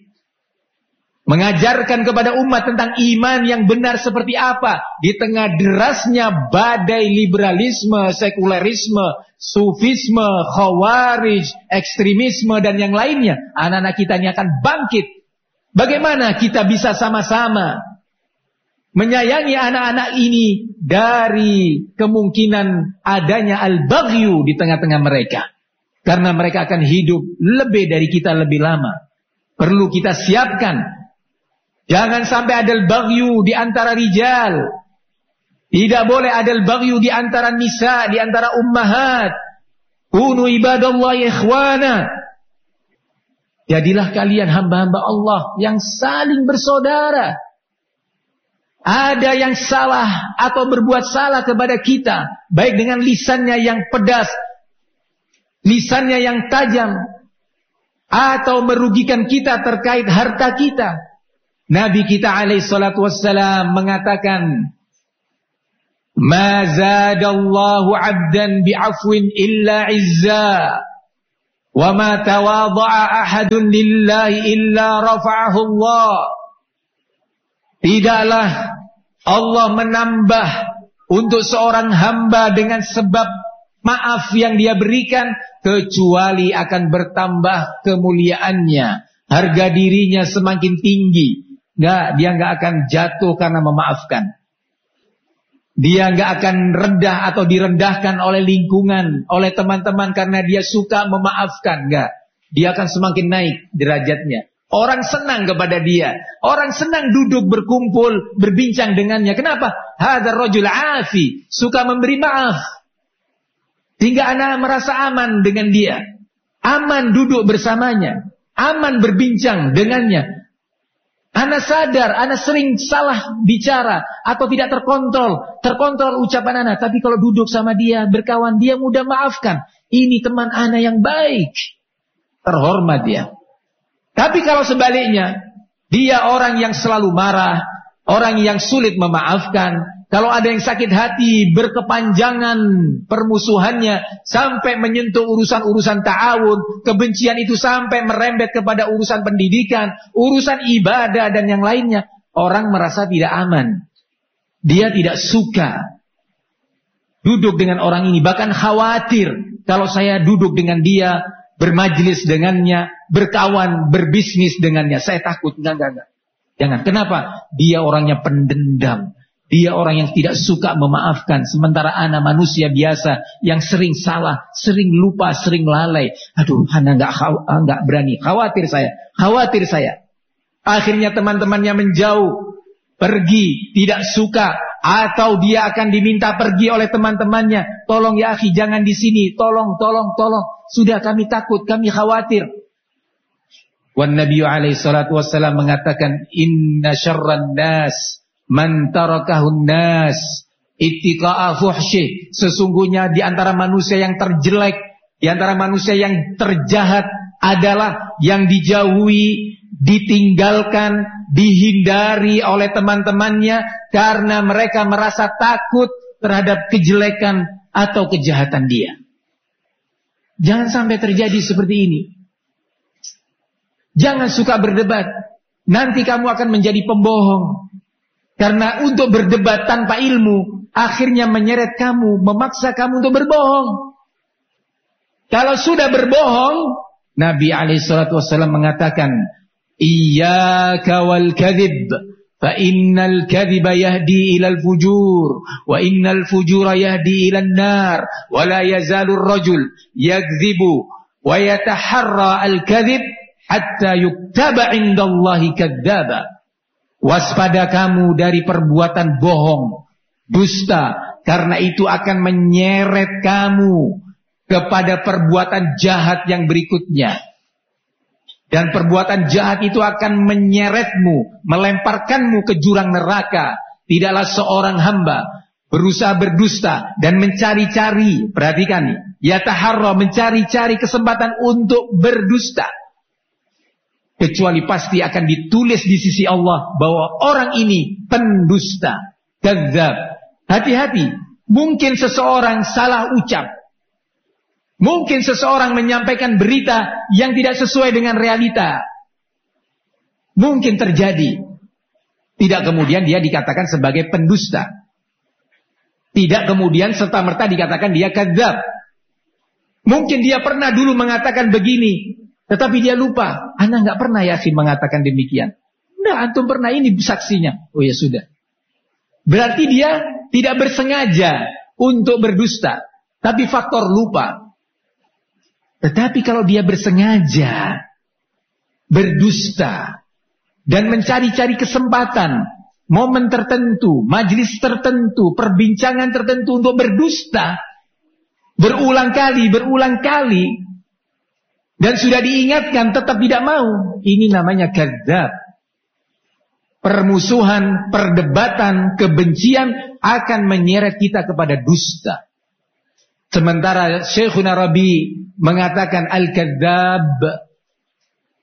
Mengajarkan kepada umat tentang iman yang benar seperti apa. Di tengah derasnya badai liberalisme, sekulerisme, sufisme, khawarij, ekstremisme dan yang lainnya, anak-anak kita ini akan bangkit. Bagaimana kita bisa sama-sama menyayangi anak-anak ini dari kemungkinan adanya al-baghyu di tengah-tengah mereka. Karena mereka akan hidup lebih dari kita lebih lama. Perlu kita siapkan. Jangan sampai ada al-baghyu di antara rijal. Tidak boleh ada al-baghyu di antara nisa, di antara ummahat. Kunu ibadallahi ikhwana. Jadilah kalian hamba-hamba Allah yang saling bersaudara. Ada yang salah atau berbuat salah kepada kita, baik dengan lisannya yang pedas, lisannya yang tajam, atau merugikan kita terkait harta kita. Nabi kita alaihi salatu wassalam mengatakan, Ma zadallahu 'abdan bi'afwin illa 'izza. Wa ma tawadha'a ahadun lillahi illa rafa'ahu Allah. Tidaklah Allah menambah untuk seorang hamba dengan sebab maaf yang dia berikan, kecuali akan bertambah kemuliaannya. Harga dirinya semakin tinggi. Nggak, dia nggak akan jatuh karena memaafkan. Dia nggak akan rendah atau direndahkan oleh lingkungan, oleh teman-teman karena dia suka memaafkan. Nggak, dia akan semakin naik derajatnya. Orang senang kepada dia. Orang senang duduk berkumpul, berbincang dengannya. Kenapa? Hadzal rajul afi, suka memberi maaf. Hingga anak merasa aman dengan dia. Aman duduk bersamanya. Aman berbincang dengannya. Anak sadar, anak sering salah bicara atau tidak terkontrol, terkontrol ucapan anak. Tapi kalau duduk sama dia, berkawan, dia mudah maafkan. Ini teman anak yang baik, terhormat dia. Tapi kalau sebaliknya, dia orang yang selalu marah, orang yang sulit memaafkan. Kalau ada yang sakit hati, berkepanjangan permusuhannya sampai menyentuh urusan-urusan ta'awun, kebencian itu sampai merembet kepada urusan pendidikan, urusan ibadah dan yang lainnya, orang merasa tidak aman. Dia tidak suka duduk dengan orang ini, bahkan khawatir kalau saya duduk dengan dia, bermajlis dengannya, berkawan, berbisnis dengannya, saya takut. Enggak, enggak, enggak. Jangan. Kenapa? Dia orangnya pendendam. Dia orang yang tidak suka memaafkan. Sementara anak manusia biasa yang sering salah, sering lupa, sering lalai. Aduh, anak nggak nggak berani. Khawatir saya, khawatir saya. Akhirnya teman-temannya menjauh, pergi, tidak suka, atau dia akan diminta pergi oleh teman-temannya. Tolong ya akhi, jangan di sini. Tolong, tolong, tolong. Sudah kami takut, kami khawatir. Wan Nabi alaihi salatu wassalam mengatakan, Inna syarran nas man tarakahun nas ittiqa'a fuhsyih. Sesungguhnya di antara manusia yang terjelek, di antara manusia yang terjahat adalah yang dijauhi, ditinggalkan, dihindari oleh teman-temannya karena mereka merasa takut terhadap kejelekan atau kejahatan dia. Jangan sampai terjadi seperti ini. Jangan suka berdebat. Nanti kamu akan menjadi pembohong. Karena untuk berdebat tanpa ilmu akhirnya menyeret kamu, memaksa kamu untuk berbohong. Kalau sudah berbohong, Nabi alaihi salatu wasallam mengatakan, Iyyaka wal kadhib, fa innal kadhiba yahdi ilal fujur, wa innal fujura yahdi ilan nar, wa la yazalu ar-rajul yakdhibu wa yataharra al-kadhib hatta yuktaba 'indallahi kadzdzaba. Waspada kamu dari perbuatan bohong, dusta, karena itu akan menyeret kamu kepada perbuatan jahat yang berikutnya. Dan perbuatan jahat itu akan menyeretmu, melemparkanmu ke jurang neraka. Tidaklah seorang hamba berusaha berdusta dan mencari-cari, perhatikan nih, yataharra, mencari-cari kesempatan untuk berdusta. Kecuali pasti akan ditulis di sisi Allah bahwa orang ini pendusta, kadzdzab. Hati-hati, mungkin seseorang salah ucap. Mungkin seseorang menyampaikan berita yang tidak sesuai dengan realita. Mungkin terjadi. Tidak kemudian dia dikatakan sebagai pendusta. Tidak kemudian serta-merta dikatakan dia kadzdzab. Mungkin dia pernah dulu mengatakan begini, tetapi dia lupa. Ana nggak pernah ya sih mengatakan demikian. Nggak, antum pernah, ini saksinya. Oh ya sudah. Berarti dia tidak bersengaja untuk berdusta, tapi faktor lupa. Tetapi kalau dia bersengaja berdusta dan mencari-cari kesempatan, momen tertentu, majelis tertentu, perbincangan tertentu untuk berdusta, berulang kali, berulang kali, dan sudah diingatkan tetap tidak mau, ini namanya kadzdzab. Permusuhan, perdebatan, kebencian akan menyeret kita kepada dusta. Sementara Syekhuna Rabi mengatakan al-kadzdzab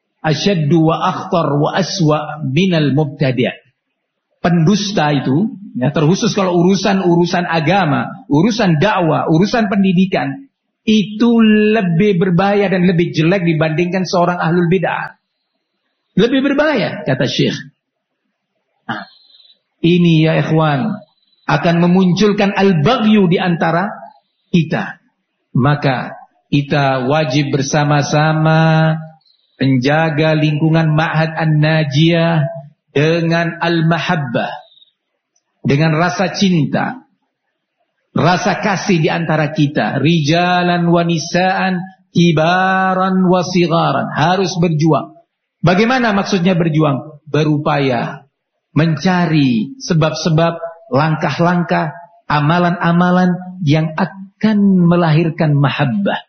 asyaddu wa akhtar wa aswa minal mubtadi'. Pendusta itu Ya, terkhusus kalau urusan-urusan agama, urusan dakwah, urusan pendidikan, itu lebih berbahaya dan lebih jelek dibandingkan seorang ahlul bid'ah. Lebih berbahaya, kata Syekh. Nah, ini ya ikhwan, akan memunculkan al-baghyu di antara kita. Maka kita wajib bersama-sama menjaga lingkungan Ma'had An-Najiyah dengan al-mahabbah, dengan rasa cinta, rasa kasih di antara kita, rijalan wa nisaan, kibaran wa sigharan, harus berjuang. Bagaimana maksudnya berjuang? Berupaya mencari sebab-sebab, langkah-langkah, amalan-amalan yang akan melahirkan mahabbah.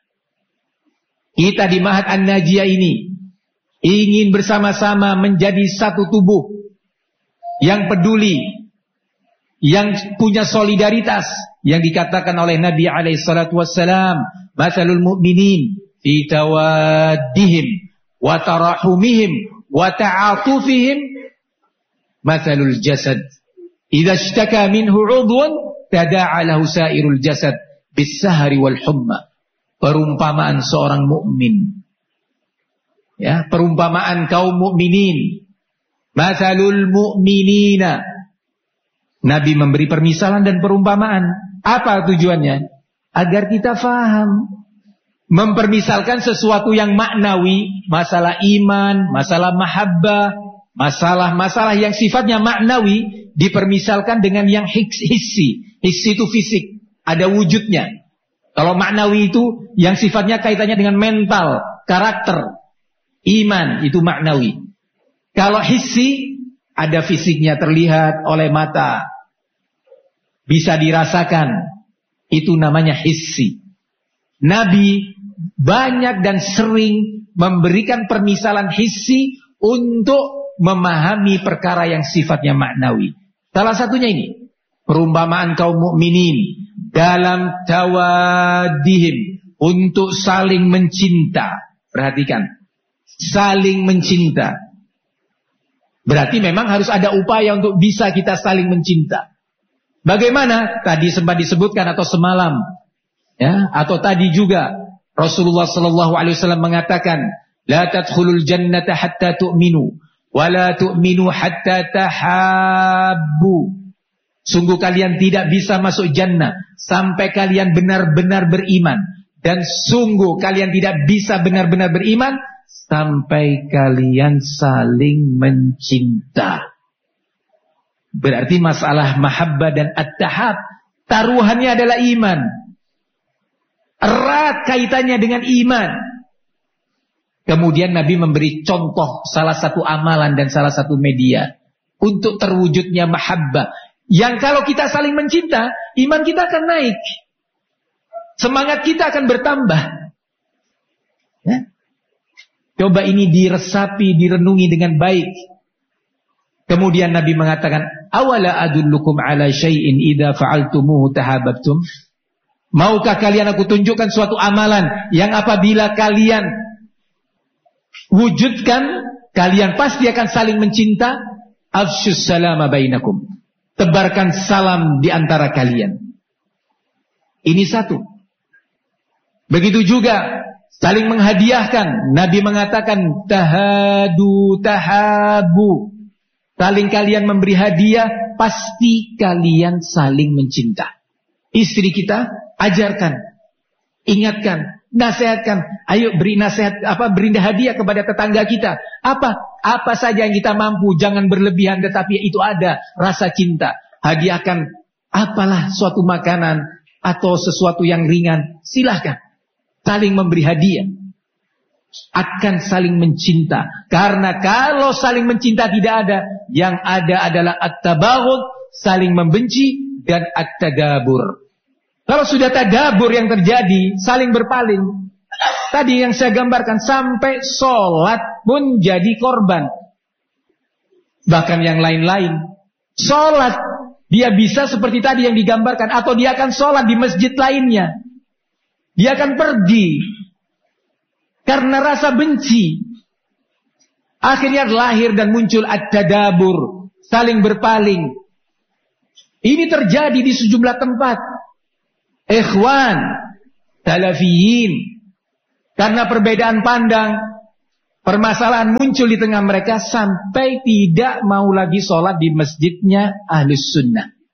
Kita di Ma'had An-Najiyah ini ingin bersama-sama menjadi satu tubuh yang peduli, yang punya solidaritas, yang dikatakan oleh Nabi alaihi salatu wassalam, matsalul mu'minin fi tawaddihim wa tarahumihim wa ta'atufihim matsalul jasad idza ishtaka minhu 'udhun tada'a lahu sa'irul jasad bis-sahri wal humma. Perumpamaan seorang mukmin, ya, perumpamaan kaum mukminin, matsalul mu'minina. Nabi memberi permisalan dan perumpamaan. Apa tujuannya? Agar kita faham. Mempermisalkan sesuatu yang maknawi, masalah iman, masalah mahabbah, masalah-masalah yang sifatnya maknawi, dipermisalkan dengan yang hissi. Hissi itu fisik, ada wujudnya. Kalau maknawi itu yang sifatnya kaitannya dengan mental, karakter. Iman itu maknawi. Kalau hissi, ada fisiknya, terlihat oleh mata, bisa dirasakan, itu namanya hissi. Nabi banyak dan sering memberikan permisalan hissi untuk memahami perkara yang sifatnya maknawi. Salah satunya ini, perumpamaan kaum mukminin dalam tawaddihim, untuk saling mencinta. Perhatikan, saling mencinta. Berarti memang harus ada upaya untuk bisa kita saling mencinta. Bagaimana? Tadi sempat disebutkan atau semalam, ya, atau tadi juga Rasulullah sallallahu alaihi wasallam mengatakan, la tadkhulul jannata hatta tu'minu wa la tu'minu hatta tahabbu. Sungguh kalian tidak bisa masuk jannah sampai kalian benar-benar beriman, dan sungguh kalian tidak bisa benar-benar beriman sampai kalian saling mencinta. Berarti masalah mahabbah dan at-tahab, taruhannya adalah iman. Erat kaitannya dengan iman. Kemudian Nabi memberi contoh salah satu amalan dan salah satu media untuk terwujudnya mahabbah, yang kalau kita saling mencinta, iman kita akan naik, semangat kita akan bertambah, ya? Coba ini diresapi, direnungi dengan baik. Kemudian Nabi mengatakan, awala adullukum ala syai'in idza fa'altumuhu tahabbtum. Maukah kalian aku tunjukkan suatu amalan yang apabila kalian wujudkan, kalian pasti akan saling mencinta? Afsyus salama bainakum. Tebarkan salam di antara kalian. Ini satu. Begitu juga saling menghadiahkan. Nabi mengatakan tahadu tahabu. Saling kalian memberi hadiah, pasti kalian saling mencinta. Istri kita ajarkan, ingatkan, nasihatkan. Ayo beri nasihat, apa beri hadiah kepada tetangga kita. Apa? Apa saja yang kita mampu, jangan berlebihan, tetapi itu ada rasa cinta. Hadiahkan apalah suatu makanan atau sesuatu yang ringan, silahkan. Saling memberi hadiah, akan saling mencinta. Karena kalau saling mencinta tidak ada, yang ada adalah at-tabaghud, saling membenci, dan at-tadabur. Kalau sudah tadabur yang terjadi, saling berpaling. Tadi yang saya gambarkan, sampai sholat pun jadi korban. Bahkan yang lain-lain. Sholat, dia bisa seperti tadi yang digambarkan. Atau dia akan sholat di masjid lainnya. Dia akan pergi karena rasa benci. Akhirnya lahir dan muncul at-tadabur, saling berpaling. Ini terjadi di sejumlah tempat. Ikhwan, salafiyin. Karena perbedaan pandang, permasalahan muncul di tengah mereka sampai tidak mau lagi sholat di masjidnya Ahlus Sunnah.